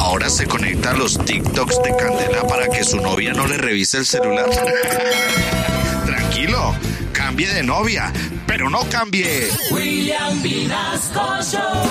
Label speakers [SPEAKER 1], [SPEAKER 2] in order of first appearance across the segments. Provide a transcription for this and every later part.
[SPEAKER 1] ahora se conecta a los TikToks de Candela para que su novia no le revise el celular. Tranquilo, cambie de novia, pero no cambie.
[SPEAKER 2] William Vinasco Show.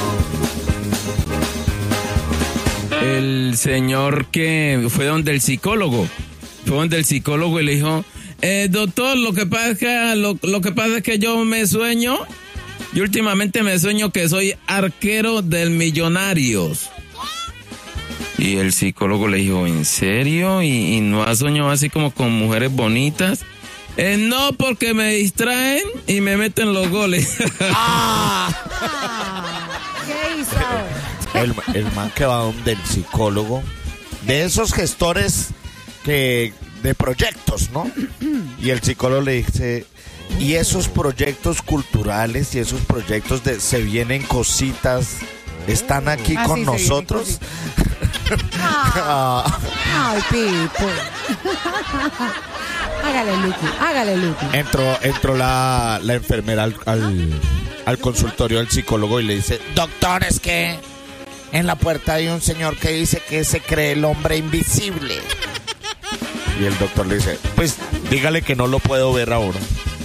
[SPEAKER 3] El señor que fue donde el psicólogo y le dijo, doctor, lo que pasa es que yo me sueño, y últimamente me sueño que soy arquero del Millonarios. Y el psicólogo le dijo, ¿en serio? ¿Y no has soñado así como con mujeres bonitas? No, porque me distraen y me meten los goles.
[SPEAKER 4] ¿Qué hizo ahora?
[SPEAKER 5] El man que va donde el psicólogo, de esos gestores de proyectos, ¿no? Y el psicólogo le dice, y esos proyectos culturales y esos proyectos se vienen cositas, ¿están aquí con nosotros?
[SPEAKER 4] Ay, Pipo. Hágale, Luqui.
[SPEAKER 5] Entró la enfermera al consultorio del psicólogo y le dice, doctor, es que en la puerta hay un señor que dice que se cree el hombre invisible. Y el doctor le dice, pues dígale que no lo puedo ver ahora.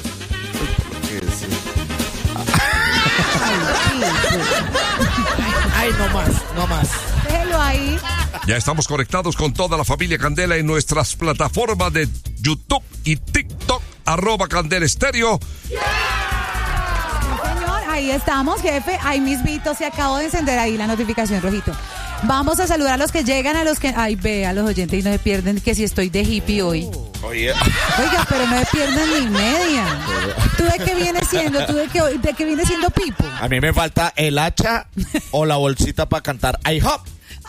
[SPEAKER 5] Ay, no más.
[SPEAKER 4] Déjelo ahí.
[SPEAKER 6] Ya estamos conectados con toda la familia Candela en nuestras plataformas de YouTube y TikTok, @CandelaStéreo.
[SPEAKER 4] Señor, ahí estamos, jefe. Ahí mismito se acabó de encender ahí la notificación rojito. Vamos a saludar a los que llegan, a los que... Ay, ve, a los oyentes y no se pierden que si estoy de hippie hoy.
[SPEAKER 5] Oye.
[SPEAKER 4] Oiga, pero no se pierden ni media. ¿Tú de qué vienes siendo? ¿Tú de qué vienes siendo, Pipo?
[SPEAKER 5] A mí me falta el hacha o la bolsita para cantar I hop.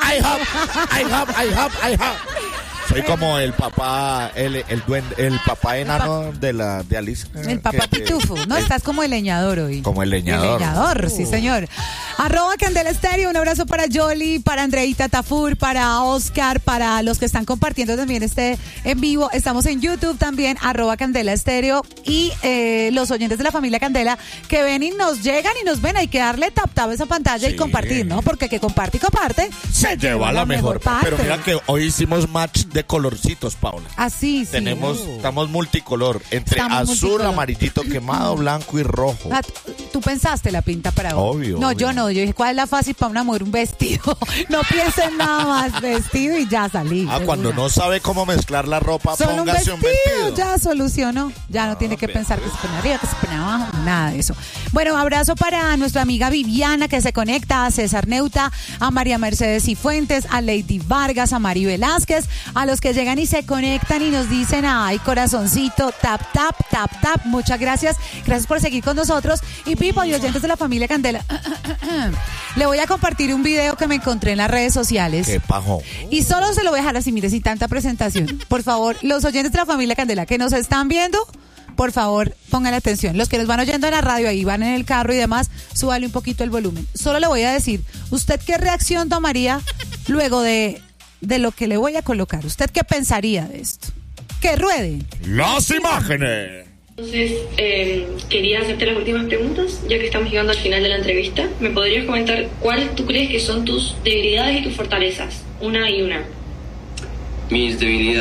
[SPEAKER 5] Soy como el papá, el papá enano de Alice.
[SPEAKER 4] El papá pitufo, ¿no? Estás como el leñador hoy.
[SPEAKER 5] Como el leñador.
[SPEAKER 4] El leñador, sí, señor. @CandelaStéreo, un abrazo para Yoli, para Andreita Tafur, para Oscar, para los que están compartiendo también este en vivo. Estamos en YouTube también, @CandelaStéreo. Y los oyentes de la familia Candela que ven y nos llegan y nos ven, hay que darle tap a esa pantalla y compartir, ¿no? Porque que comparte y comparte
[SPEAKER 5] se lleva la mejor parte. Pero mira que hoy hicimos match de colorcitos, Paula.
[SPEAKER 4] Así, sí.
[SPEAKER 5] Estamos multicolor, entre azul, amarillito quemado, blanco y rojo.
[SPEAKER 4] ¿Tú pensaste la pinta para hoy?
[SPEAKER 5] Obvio.
[SPEAKER 4] No, yo no. Yo dije, ¿cuál es la fácil para una mujer? Un vestido. No piensen nada más, vestido y ya salí.
[SPEAKER 5] Cuando no sabe cómo mezclar la ropa,
[SPEAKER 4] solo
[SPEAKER 5] póngase un vestido.
[SPEAKER 4] Ya solucionó. Ya no tiene que pensar que se pone arriba, que se pone abajo, nada de eso. Bueno, abrazo para nuestra amiga Viviana que se conecta, a César Neuta, a María Mercedes Cifuentes, a Lady Vargas, a Mari Velázquez, a los que llegan y se conectan y nos dicen, ay, corazoncito, tap. Muchas gracias. Gracias por seguir con nosotros. Y Pipo y oyentes de la familia Candela, le voy a compartir un video que me encontré en las redes sociales.
[SPEAKER 5] ¡Qué pajo!
[SPEAKER 4] Y solo se lo voy a dejar así, mire, sin tanta presentación. Por favor, los oyentes de la familia Candela que nos están viendo, por favor, pónganle atención. Los que nos van oyendo en la radio, ahí van en el carro y demás, súbale un poquito el volumen. Solo le voy a decir, ¿usted qué reacción tomaría luego de lo que le voy a colocar? ¿Usted qué pensaría de esto? ¡Que rueden
[SPEAKER 5] las imágenes!
[SPEAKER 7] Entonces, quería hacerte las últimas preguntas, ya que estamos llegando al final de la entrevista. ¿Me podrías comentar cuál tú crees que son tus debilidades y tus fortalezas? Una y una.
[SPEAKER 8] Mis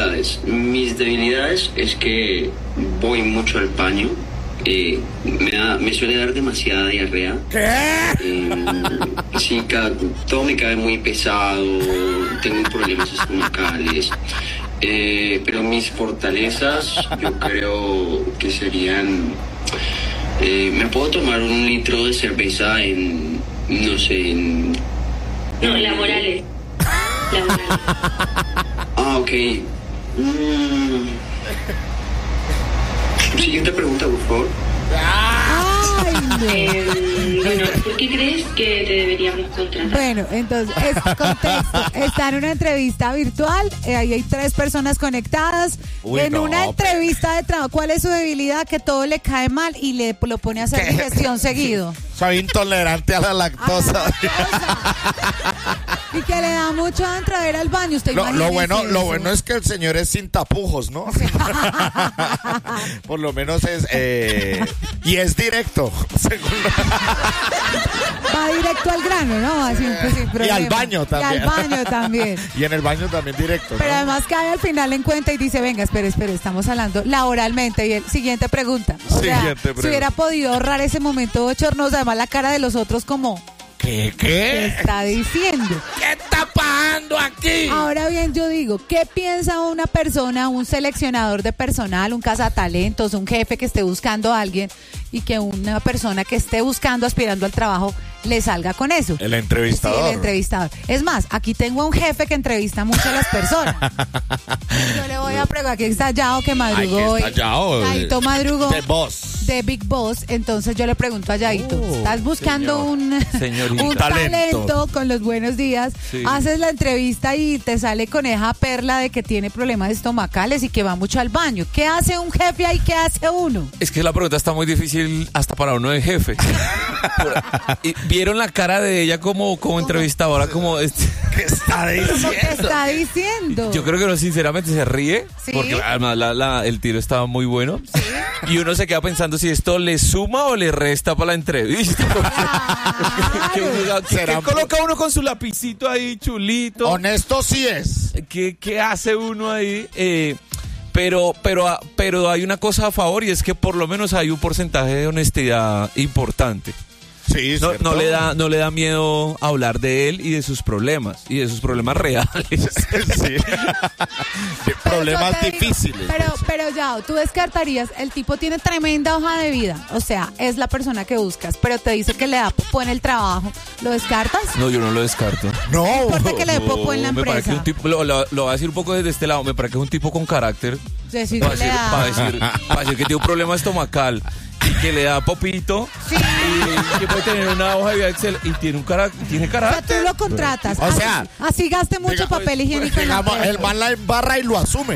[SPEAKER 8] debilidades es que voy mucho al baño. Me suele dar demasiada diarrea.
[SPEAKER 5] ¿Qué?
[SPEAKER 8] Sí, todo me cae muy pesado. Tengo problemas estomacales. Pero mis fortalezas yo creo que serían, me puedo tomar 1 litro de cerveza
[SPEAKER 7] la morales.
[SPEAKER 8] Ok. Siguiente pregunta, por favor.
[SPEAKER 7] Bueno, ¿por qué crees que te deberíamos contratar?
[SPEAKER 4] Bueno, entonces, contexto. Está en una entrevista virtual, ahí hay 3 personas conectadas. Entrevista de trabajo. ¿Cuál es su debilidad? Que todo le cae mal y lo pone a hacer digestión seguido.
[SPEAKER 5] Soy intolerante a la lactosa.
[SPEAKER 4] Y que le da mucho a entrar al baño. Usted
[SPEAKER 5] Lo
[SPEAKER 4] imagínese eso.
[SPEAKER 5] bueno es que el señor es sin tapujos, ¿no? Por lo menos es... y es directo.
[SPEAKER 4] Va directo al grano, ¿no? Así, pues, sin problema.
[SPEAKER 5] al baño también.
[SPEAKER 4] Y al baño también.
[SPEAKER 5] Y en el baño también directo, ¿no?
[SPEAKER 4] Pero además cae al final en cuenta y dice, venga, espere, estamos hablando laboralmente. Y siguiente pregunta.
[SPEAKER 5] Siguiente
[SPEAKER 4] si hubiera podido ahorrar ese momento bochornoso, además la cara de los otros como... ¿Qué está diciendo?
[SPEAKER 5] ¿Qué está pasando aquí?
[SPEAKER 4] Ahora bien, yo digo, ¿qué piensa una persona, un seleccionador de personal, un cazatalentos, un jefe que esté buscando a alguien y que una persona que esté buscando, aspirando al trabajo, le salga con eso?
[SPEAKER 5] El entrevistador.
[SPEAKER 4] Sí, el entrevistador. Es más, aquí tengo a un jefe que entrevista mucho a las personas. Yo le voy a preguntar, aquí está Yao que madrugó.
[SPEAKER 5] Aquí está Yao.
[SPEAKER 4] Yaito madrugó.
[SPEAKER 5] The Boss.
[SPEAKER 4] De Big Boss. Entonces yo le pregunto a Yaito, ¿estás buscando un talento con los buenos días?
[SPEAKER 9] Sí.
[SPEAKER 4] Haces la entrevista y te sale con esa perla de que tiene problemas estomacales y que va mucho al baño. ¿Qué hace un jefe ahí? ¿Qué hace uno?
[SPEAKER 9] Es que la pregunta está muy difícil hasta para uno de jefe. Y vieron la cara de ella como entrevistadora, como...
[SPEAKER 5] ¿Qué está diciendo?
[SPEAKER 4] ¿Qué está diciendo?
[SPEAKER 9] Yo creo que uno sinceramente se ríe,
[SPEAKER 4] Sí.
[SPEAKER 9] porque además el tiro estaba muy bueno. Y uno se queda pensando si esto le suma o le resta para la entrevista. ¿Qué coloca uno con su lapicito ahí chulito?
[SPEAKER 5] Honesto sí es.
[SPEAKER 9] ¿Qué hace uno ahí? Pero hay una cosa a favor y es que por lo menos hay un porcentaje de honestidad importante.
[SPEAKER 5] Sí,
[SPEAKER 9] No le da miedo hablar de él y de sus problemas reales.
[SPEAKER 5] Sí. Problemas difíciles.
[SPEAKER 4] Pero Yao, tú descartarías, el tipo tiene tremenda hoja de vida, o sea, es la persona que buscas, pero te dice que le da popó en el trabajo, ¿lo descartas?
[SPEAKER 9] No, yo no lo descarto.
[SPEAKER 5] No.
[SPEAKER 4] No importa que le dé popó en la
[SPEAKER 9] Me parece que
[SPEAKER 4] empresa.
[SPEAKER 9] un tipo, lo voy a decir un poco desde este lado, me parece que es un tipo con carácter
[SPEAKER 4] Decir
[SPEAKER 9] para
[SPEAKER 4] que le
[SPEAKER 9] decir,
[SPEAKER 4] da.
[SPEAKER 9] para decir que tiene un problema estomacal y que le da popito y que puede tener una hoja de vida Excel y tiene
[SPEAKER 4] O sea,
[SPEAKER 9] carácter.
[SPEAKER 4] tú lo contratas.
[SPEAKER 5] O sea,
[SPEAKER 4] así gaste mucho papel higiénico en la
[SPEAKER 5] Digamos,
[SPEAKER 4] empresa.
[SPEAKER 5] el man la embarra y lo asume.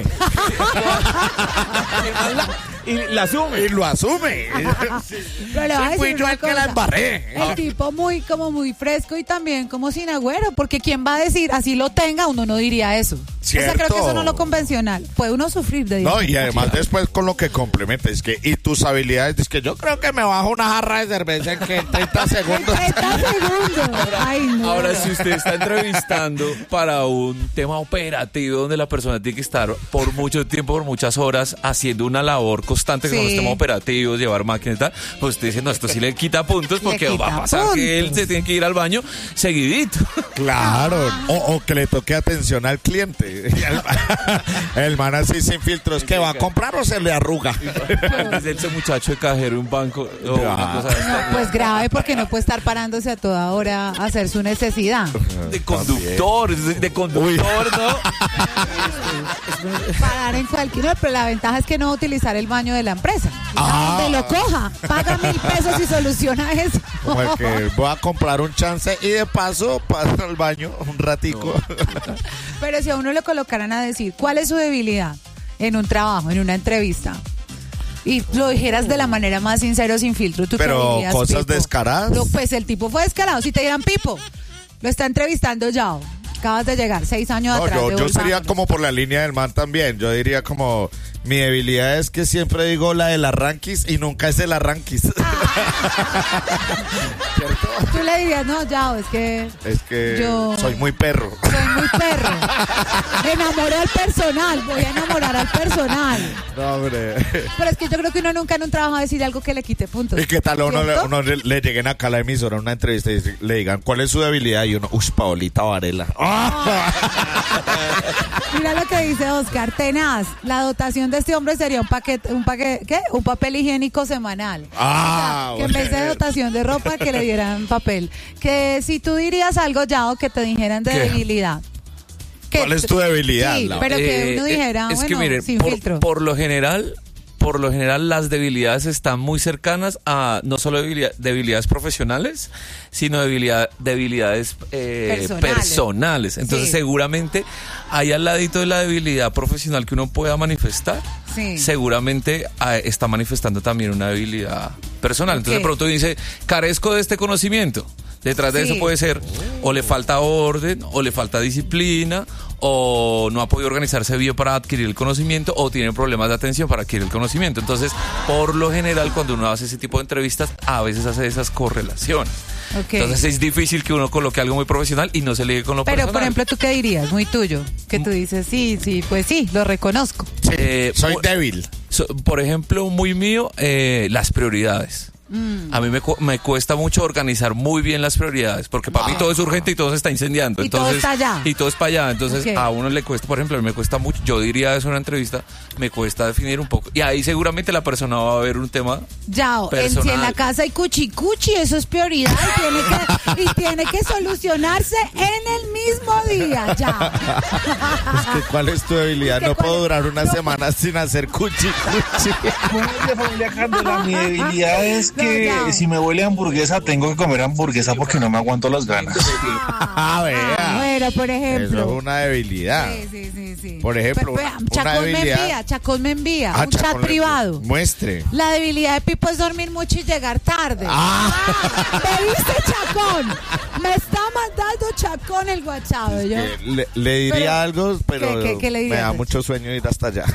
[SPEAKER 9] Y la asume.
[SPEAKER 5] Y lo asume.
[SPEAKER 4] Pero le voy a decir
[SPEAKER 5] Fui yo
[SPEAKER 4] una
[SPEAKER 5] el que la
[SPEAKER 4] cosa.
[SPEAKER 5] embarré.
[SPEAKER 4] El tipo muy fresco y también como sin agüero, porque quién va a decir, así lo tenga, uno no diría eso. O sea, creo que eso no es lo convencional. Puede uno sufrir de
[SPEAKER 5] No, y además después con lo que complementa, es que, y tus habilidades, es que yo creo que me bajo una jarra de cerveza en que 30 segundos.
[SPEAKER 4] 30 segundos. Ay, no.
[SPEAKER 9] Ahora, si usted está entrevistando para un tema operativo donde la persona tiene que estar por mucho tiempo, por muchas horas, haciendo una labor constante, que son los
[SPEAKER 4] Sí.
[SPEAKER 9] temas operativos, llevar máquinas y tal, pues usted dice, no, esto sí le quita puntos porque
[SPEAKER 4] Le
[SPEAKER 9] va a
[SPEAKER 4] quita
[SPEAKER 9] pasar que él
[SPEAKER 4] puntos.
[SPEAKER 9] se tiene que ir al baño seguidito.
[SPEAKER 5] Claro, o que le toque atención al cliente. El man así sin filtros, ¿qué va a comprar o se le arruga?
[SPEAKER 9] Es ese muchacho de cajero de un banco o una cosa de esta.
[SPEAKER 4] Pues grave, porque no puede estar parándose a toda hora a hacer su necesidad.
[SPEAKER 9] De conductor, ¿no?
[SPEAKER 4] Parar en cualquier... No, pero la ventaja es que no va a utilizar el baño de la empresa. Donde lo coja, paga 1,000 pesos y soluciona eso.
[SPEAKER 5] Como el que voy a comprar un chance y de paso paso al baño un ratico.
[SPEAKER 4] Pero si a uno le colocaran a decir cuál es su debilidad en un trabajo, en una entrevista, y lo dijeras de la manera más sincera, sin filtro, ¿tú qué
[SPEAKER 5] Pero
[SPEAKER 4] dirías,
[SPEAKER 5] cosas
[SPEAKER 4] Pipo?
[SPEAKER 5] descaradas.
[SPEAKER 4] No, pues el tipo fue descarado. Si te dieran, Pipo, lo está entrevistando Yao, acabas de llegar, 6 años
[SPEAKER 5] No,
[SPEAKER 4] atrás.
[SPEAKER 5] yo sería
[SPEAKER 4] devolvámonos.
[SPEAKER 5] como por la línea del man también. Yo diría como, mi debilidad es que siempre digo la del arranquis y nunca es el arranquis. ¿Cierto?
[SPEAKER 4] Tú le dirías, no, Yao, es que
[SPEAKER 5] Es que
[SPEAKER 4] Yo-
[SPEAKER 5] soy muy perro.
[SPEAKER 4] soy muy perro. Enamoro al personal, voy a enamorar al personal.
[SPEAKER 5] No, hombre.
[SPEAKER 4] Pero es que yo creo que uno nunca en un trabajo va a decir algo que le quite puntos.
[SPEAKER 5] ¿Y qué tal uno
[SPEAKER 4] ¿Cierto?
[SPEAKER 5] le lleguen acá a la emisora en una entrevista y le digan, ¿cuál es su debilidad? Y uno, Paolita Varela.
[SPEAKER 4] Mira lo que dice Oscar, tenaz. La dotación de este hombre sería un papel higiénico semanal.
[SPEAKER 5] Ah,
[SPEAKER 4] O sea, que en vez de
[SPEAKER 5] bueno.
[SPEAKER 4] dotación de ropa, que le dieran papel. Que si tú dirías algo, Yao, que te dijeran de
[SPEAKER 9] ¿Qué?
[SPEAKER 4] debilidad. Que
[SPEAKER 5] ¿Cuál es tu debilidad,
[SPEAKER 4] Sí,
[SPEAKER 5] Laura?
[SPEAKER 4] pero que uno dijera,
[SPEAKER 9] es que
[SPEAKER 4] bueno,
[SPEAKER 9] miren,
[SPEAKER 4] sin filtro.
[SPEAKER 9] por lo general las debilidades están muy cercanas a no solo debilidades profesionales, sino debilidades personales. Entonces
[SPEAKER 4] Sí.
[SPEAKER 9] seguramente ahí al ladito de la debilidad profesional que uno pueda manifestar,
[SPEAKER 4] Sí.
[SPEAKER 9] seguramente está manifestando también una debilidad personal. Entonces
[SPEAKER 4] Ok.
[SPEAKER 9] de pronto dice, carezco de este conocimiento. Detrás de eso puede ser o le falta orden, o le falta disciplina, o no ha podido organizarse bien para adquirir el conocimiento, o tiene problemas de atención para adquirir el conocimiento. Entonces, por lo general, cuando uno hace ese tipo de entrevistas, a veces hace esas correlaciones.
[SPEAKER 4] Okay.
[SPEAKER 9] Entonces es difícil que uno coloque algo muy profesional y no se ligue con lo personal.
[SPEAKER 4] Pero, por ejemplo, ¿tú qué dirías? Muy tuyo. Que tú dices, sí, pues sí, lo reconozco.
[SPEAKER 5] Soy débil.
[SPEAKER 9] Por ejemplo, muy mío, las prioridades. A mí me cuesta mucho organizar muy bien las prioridades, porque para mí todo es urgente y todo se está incendiando.
[SPEAKER 4] Y
[SPEAKER 9] entonces,
[SPEAKER 4] todo está allá.
[SPEAKER 9] Y todo es para allá. Entonces a uno le cuesta, por ejemplo, a mí me cuesta mucho, yo diría eso en una entrevista, me cuesta definir un poco. Y ahí seguramente la persona va a ver un tema personal.
[SPEAKER 4] Si en la casa hay cuchi, eso es prioridad y tiene que solucionarse en el mismo día, ya.
[SPEAKER 5] Es que, ¿cuál es tu debilidad? No puedo durar una semana sin hacer cuchi.
[SPEAKER 10] Buenos días, familia Candela. Mi debilidad es que si me huele a hamburguesa, tengo que comer hamburguesa porque no me aguanto las ganas.
[SPEAKER 5] Vea.
[SPEAKER 4] Bueno, por ejemplo.
[SPEAKER 5] Eso es una debilidad.
[SPEAKER 4] Sí.
[SPEAKER 5] Por ejemplo,
[SPEAKER 4] Chacón me envía un chat privado.
[SPEAKER 5] Muestre.
[SPEAKER 4] La debilidad de Pipo es dormir mucho y llegar tarde. ¿Me viste, Chacón? Me está mandando Chacón el WhatsApp.
[SPEAKER 5] Le diría algo, pero
[SPEAKER 4] ¿qué le dirías?
[SPEAKER 5] me da mucho sueño ir hasta allá.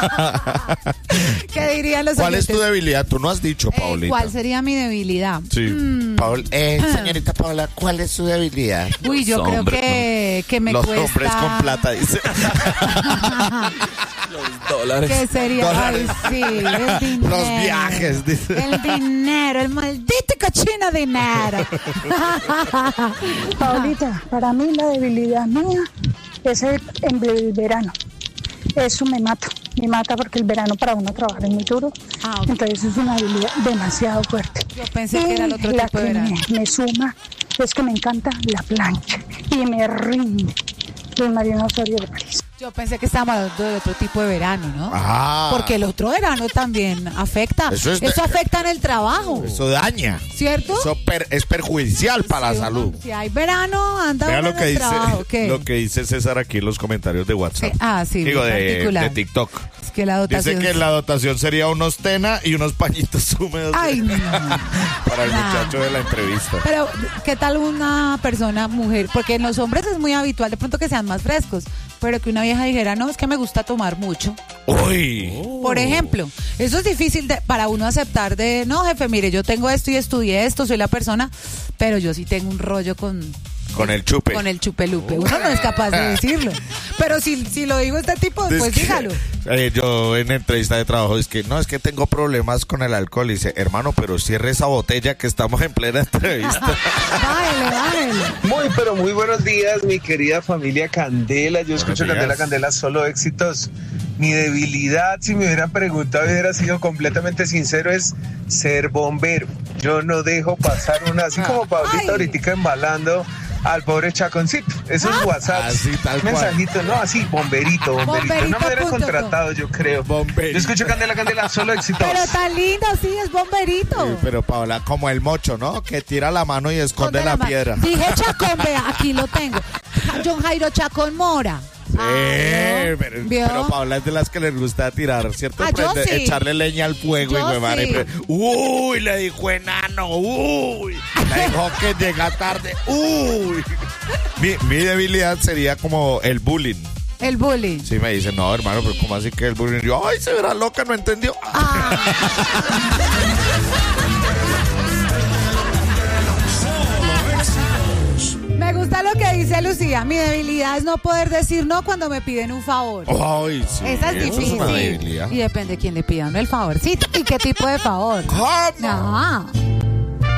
[SPEAKER 4] ¿Qué dirían los
[SPEAKER 5] ¿Cuál
[SPEAKER 4] oyentes?
[SPEAKER 5] es tu debilidad? Tú no has dicho, Paulita.
[SPEAKER 4] ¿Cuál sería mi debilidad?
[SPEAKER 5] Sí. Señorita Paula, ¿cuál es su debilidad?
[SPEAKER 4] Uy, yo creo que me
[SPEAKER 5] los
[SPEAKER 4] cuesta...
[SPEAKER 5] Los hombres con plata, dice.
[SPEAKER 9] Los dólares.
[SPEAKER 4] ¿Qué sería?
[SPEAKER 5] Dólares.
[SPEAKER 4] Ay, sí, el dinero.
[SPEAKER 5] Los viajes, dice.
[SPEAKER 4] El dinero, el maldito cochino dinero.
[SPEAKER 11] Paulita, para mí la debilidad mía es el verano. Eso me mata porque el verano para uno trabajar es muy duro. Okay. Entonces es una debilidad demasiado fuerte.
[SPEAKER 4] Yo pensé que era el otro tipo de verano.
[SPEAKER 11] Me suma es que me encanta la plancha y me rinde el Mariano Osorio de París.
[SPEAKER 4] Yo pensé que estábamos hablando de otro tipo de verano, ¿no? Porque el otro verano también afecta. Eso afecta en el trabajo.
[SPEAKER 5] Eso daña.
[SPEAKER 4] ¿Cierto?
[SPEAKER 5] Eso es perjudicial para la salud.
[SPEAKER 4] Si hay verano, anda
[SPEAKER 5] Vea
[SPEAKER 4] uno
[SPEAKER 5] lo que
[SPEAKER 4] en el
[SPEAKER 5] dice,
[SPEAKER 4] trabajo. ¿Qué?
[SPEAKER 5] Lo que dice César aquí en los comentarios de WhatsApp.
[SPEAKER 4] Sí.
[SPEAKER 5] Digo, de TikTok.
[SPEAKER 4] Es que la dotación...
[SPEAKER 5] Dice que la dotación sería unos Tena y unos pañitos húmedos.
[SPEAKER 4] Ay, no.
[SPEAKER 5] Para el muchacho de la entrevista.
[SPEAKER 4] Pero, ¿qué tal una persona, mujer? Porque en los hombres es muy habitual de pronto que sean más frescos. Pero que una vieja dijera, no, es que me gusta tomar mucho.
[SPEAKER 5] ¡Uy!
[SPEAKER 4] Por ejemplo, eso es difícil para uno aceptar no, jefe, mire, yo tengo esto y estudié esto, soy la persona, pero yo sí tengo un rollo con
[SPEAKER 5] el chupe.
[SPEAKER 4] Con el chupelupe. Uno no es capaz de decirlo. Pero si lo digo este tipo, pues dígalo.
[SPEAKER 5] Yo en entrevista de trabajo es que tengo problemas con el alcohol. Y dice, hermano, pero cierre esa botella que estamos en plena entrevista.
[SPEAKER 4] Bájale.
[SPEAKER 10] Muy buenos días, mi querida familia Candela. Yo escucho Candela, solo éxitos. Mi debilidad, si me hubieran preguntado y hubiera sido completamente sincero, es ser bombero. Yo no dejo pasar una, así como Paulita ahorita embalando al pobre Chaconcito. Eso es WhatsApp.
[SPEAKER 5] Así, tal
[SPEAKER 10] mensajito, cual. No, así, bomberito. No me hubieran contratado, yo creo.
[SPEAKER 5] Bomberito.
[SPEAKER 10] Yo escucho Candela, solo éxitos.
[SPEAKER 4] Pero tan lindo, sí, es bomberito.
[SPEAKER 5] Sí, pero Paola, como el mocho, ¿no? Que tira la mano y esconde la piedra.
[SPEAKER 4] Dije Chacón, vea, aquí lo tengo. John Jairo Chacón Mora.
[SPEAKER 5] Pero Paola es de las que les gusta tirar, ¿cierto? Echarle leña al fuego y huevar. Uy, le dijo enano, uy. Le dijo que llega tarde, uy. Mi debilidad sería como el bullying.
[SPEAKER 4] El bullying.
[SPEAKER 5] Sí, me dicen, no, hermano, pero ¿cómo así que el bullying? Yo, ay, se verá loca, no entendió.
[SPEAKER 4] Me gusta lo que dice Lucía. Mi debilidad es no poder decir no cuando me piden un favor.
[SPEAKER 5] Ay, sí.
[SPEAKER 4] Esa es difícil.
[SPEAKER 5] Es una debilidad.
[SPEAKER 4] Y depende de quién le pida el favorcito y qué tipo de favor.
[SPEAKER 5] ¿Cómo?